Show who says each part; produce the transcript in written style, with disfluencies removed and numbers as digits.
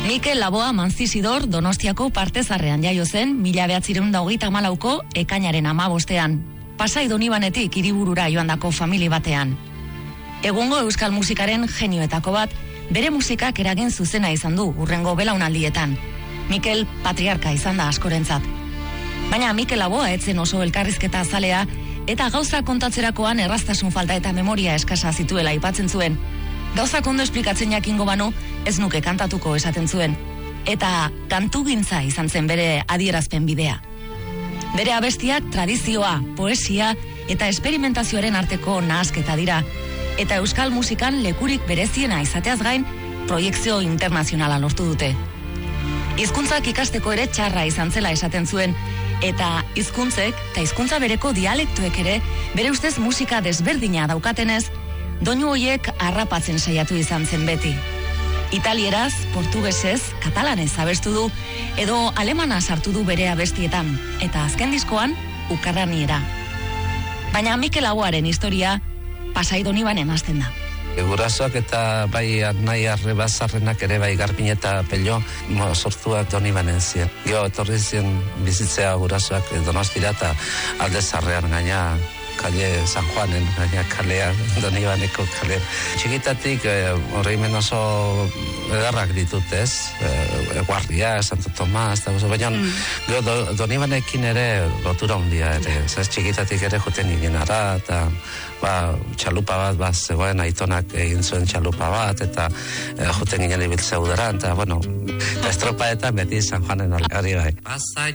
Speaker 1: Mikel Laboa Manzizidor Donostiako Partezarrean jaio zen 1934ko ekainaren 15ean. Pasai Donibanetik hiriburura joandako famili batean. Egungo euskal musikaren genioetako bat, bere musikak eragin zuzena izan du hurrengo belaunaldietan. Mikel patriarka izan da askorentzat. Baina Mikel Laboa etzen oso elkarrizketa azalea eta gauza kontatzerakoan erraztasun falta eta memoria eskasa zituela aipatzen zuen. Gauzak ondo esplikatzen jakingo banu, ez nuke kantatuko esaten zuen. Eta kantugintza izan zen bere adierazpen bidea. Bere abestiak tradizioa, poesia eta esperimentazioaren arteko nahasketa dira. Eta euskal musikan lekurik bereziena izateaz gain, proiekzio internazionala lortu dute. Hizkuntzak ikasteko ere txarra izan zela esaten zuen, eta hizkuntzek eta hizkuntza bereko dialektuek ere bere ustez musika desberdina daukatenez, doinu hoiek harrapatzen saiatu izan zen beti. Italieraz, portugesez, katalanez abestu du, edo alemana sartu du bere abestietan, eta azken diskoan, ukarraniera. Baina Mikel Laboaren historia Pasai Donibanen hasten da.
Speaker 2: Gurasoak eta bai nahi arrebazarrenak ere bai Garpin eta Pello sortuak Donibanen ziren. Etorri ziren bizitzea gurasoak Donostira eta Alde Zarrean gaina kale San Juanen, gaina kalea, Donibaneko kalea. Txikitatik horreimen oso edarrak ditut, ez? Guardia, Santo Tomas, baina Donibanekin ere lotura handia ere. Txikitatik ere joten ginen ara, eta txalupa bat, zegoen aitonak egin zuen txalupa bat, eta joten ginen ibiltzea udaran, eta estropaetan beti San Juanen ari gai.